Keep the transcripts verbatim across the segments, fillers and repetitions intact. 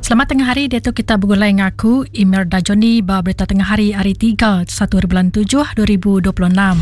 Selamat tengah hari, dia tu kita bergulai ngaku Imelda Joni ba berita tengah hari hari tiga, satu bulan tujuh dua ribu dua puluh enam.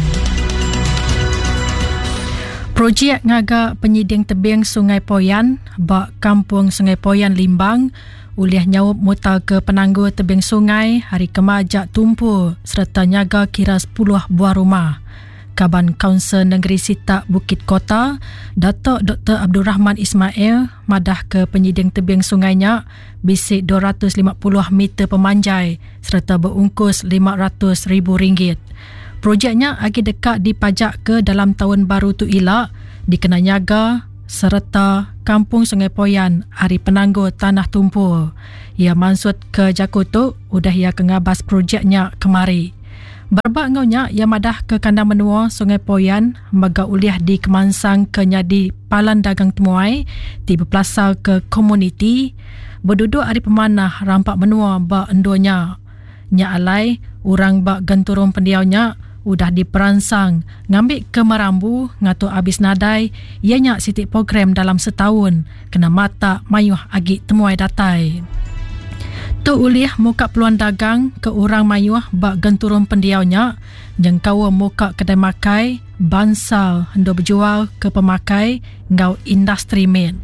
Projek ngaga penyiding tebing Sungai Poyan ba Kampung Sungai Poyan Limbang ulih nyawup muta ke penangguh tebing sungai hari kemajak tumpu serta nyaga kira sepuluh buah rumah. Kaban Kaunsil Negeri Sitak Bukit Kota, Datuk Doktor Abdul Rahman Ismail madah ke penyiding tebing sungainya bisik dua ratus lima puluh meter pemanjai serta berungkus lima ratus ribu ringgit. Projeknya agi dekat dipajak ke dalam tahun baru tu ilak dikena nyaga serta Kampung Sungai Poyan hari penangguh tanah tumpu. Ia mansut ke Jakutuk udah ia kengabas projeknya kemari. Barbak ngaunya ia madah ke kandang menua Sungai Poyan maga uliah di Kemansang ke nyadi palan dagang temuai di berpelasal ke komuniti berduduk hari pemanah rampak menua bak endonya. Nya alai urang bak genturung pendiaunya udah diperansang ngambil ke Merambu ngatur habis nadai ianya sitik program dalam setahun kena mata mayuh agi temuai datai. Tu uliah muka peluang dagang ke orang mayuh bak genturung pendiaunya jengkawa muka kedai makai bansal hendak berjual ke pemakai ngau industri min.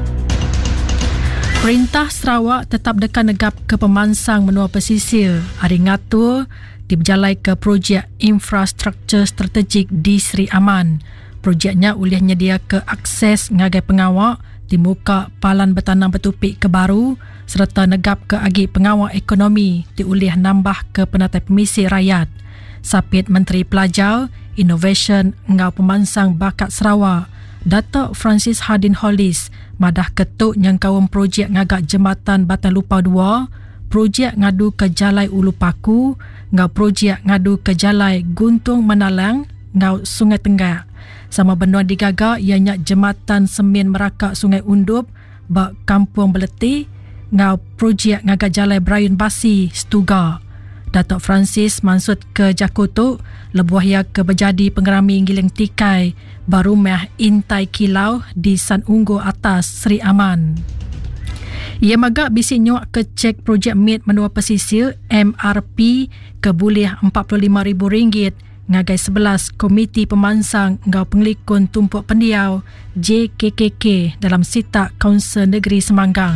Perintah Sarawak tetap dekat negap ke pemansang menua pesisir hari ngatur diberjalai ke projek infrastruktur strategik di Seri Aman. Projeknya uliah nyedia ke akses ngagai pengawak di muka palan bertanam bertupik ke baru serta negap ke agi pengawal ekonomi diuliah nambah ke penatai permisi rakyat. Sapit Menteri Pelajar, Innovation ngau pemansang bakat Sarawak, Datuk Francis Hardin Hollis madah ketuk nyangkawam projek ngagak jembatan Batan Lupau dua, projek ngadu ke Jalai Ulu Paku, ngau projek ngadu ke Jalai Guntung Menalang ngau Sungai Tenggak. Sama benua digaga ianya jembatan Semin Merakak Sungai Undup bak Kampung Beleti ngau projek ngagak Jalai Berayun Basi Stuga. Datuk Francis mansut ke Jakutuk lebuah ia ke berjadi pengerami giling tikai baru meh intai kilau di San Unggu Atas Seri Aman. Ia magak bisik nyuak ke cek projek mid menua pesisir M R P ke bulih empat puluh lima ribu ringgit ngagai sebelas komiti pemansang ngau pengelikun tumpuk pendiau J K K K dalam Sitak Kaunsil Negeri Semanggang.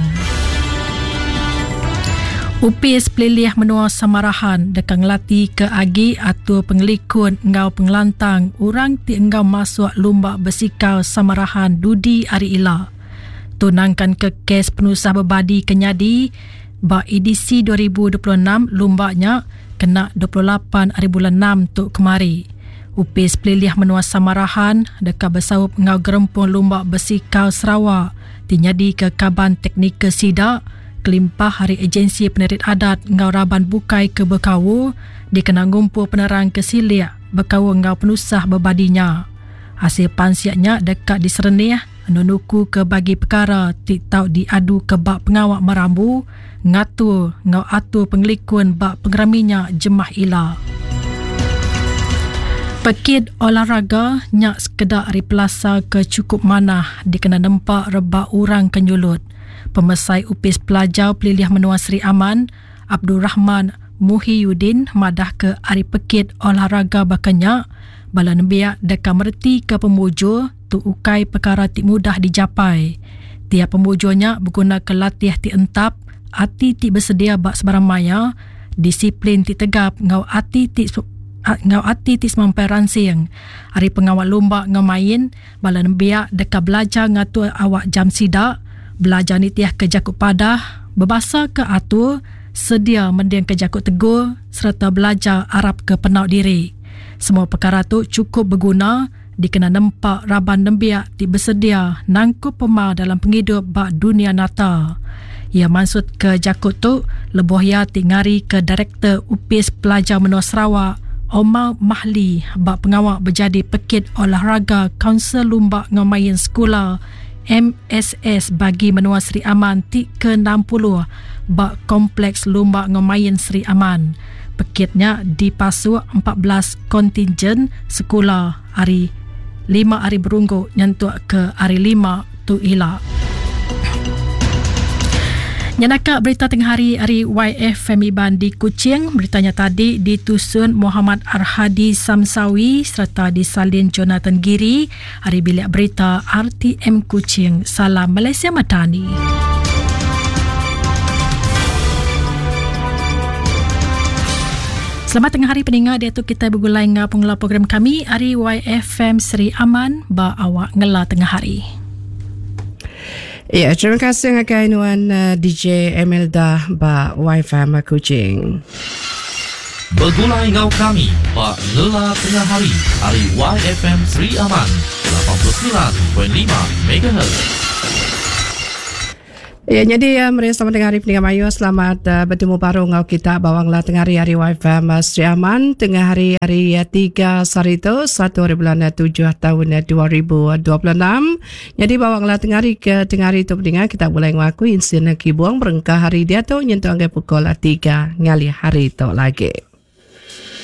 Upis pelilih menua Samarahan dekang lati ke agi atau pengelikun ngau pengelantang orang ti engau masuk lumba bersikau Samarahan dudi hari ila. Tunangkan ke kes penusah berbadi kenyadi ba edisi dua ribu dua puluh enam lumbanya kena dua puluh lapan hari bulan enam tu kemari. Upis pelilih menua Samarahan dekat bersaup ngau gerempung lumba bersikau Sarawak dinyadi ke Kaban Teknikal Sidak kelimpah hari agensi penerit adat ngau Raban Bukai ke Bekawu dikena ngumpul penerang ke Silia Bekawu ngau penusah berbadinya. Hasil pansiaknya dekat di Serenih menuku ke bagi perkara tik tau diadu ke bak pengawak Merambu ngatur ngau atur pengelikun bak pengeraminya jemah ila. Pekit olahraga nyak sekedar hari pelasa ke cukup manah dikena nempak rebak orang kenyulut. Pemesai Upis Pelajar Pelilih Menua Seri Aman, Abdul Rahman Muhyiddin madah ke hari pekit olahraga bakanyak, bala nebiak deka merti ke pemujur tu ukai perkara ti mudah dijapai. Tiap pemujurnya berguna ke latih ti entap, ati ti bersedia bak sebarang maya, disiplin ti tegap ngau ati ti ngau ati ti semampai ransing. Hari pengawal lomba ngau main, bala nebiak deka belajar ngatur awak jam sidak, belajar nitiah ke Jakut Padah, berbasa ke atur, sedia mendiang ke Jakut Tegur serta belajar Arab ke Penaut Diri. Semua perkara tu cukup berguna dikena nempak Raban Nembiak di bersedia nangkup pema dalam penghidup bak dunia nyata. Ia maksud ke Jakut tu lebuh ia tingari ke Direktur Upis Pelajar Menua Sarawak Omar Mahli bak pengawak berjadi pekit olahraga Kaunsil Lumba Ngamayin Sekolah M S S bagi Menua Seri Aman T ke enam puluh bak Kompleks Lumba Ngemayin Seri Aman. Pekitnya dipasuk empat belas kontingen sekolah hari lima hari berunggu nyentuk ke hari lima tu ila. Nyanaka berita tengah hari hari Y F M Iban di Kuching. Beritanya tadi ditusun Muhammad Arhadi Samsawi serta disalin Jonathan Giri. Hari bilik berita R T M Kuching. Salam Malaysia Madani. Selamat tengah hari pendengar, dia tu kita bergulai dengan pengelola program kami hari Y F M Seri Aman ba awak ngela tengah hari. Ya, terima kasih ngakai nuan uh, D J Emelda ba Y F M Kuching. Bergulai ngau kami ba ngela tengah hari hari Y F M Seri Aman lapan puluh sembilan perpuluhan lima megahertz. Ya, jadi uh, mereka selamat tengah hari pendengar Mayu. Selamat uh, bertemu baru ngau kita bawanglah tengah hari hari Y F M uh, Seri Aman tengah hari hari uh, tiga Sarito satu hari bulan uh, tujuh tahun uh, dua ribu dua puluh enam. Jadi bawanglah tengah hari ke tengah hari itu pendengar kita boleh ngaku insiden kibuang berengkah hari dia tu nyentuh angka pukul uh, tiga ngali hari itu lagi.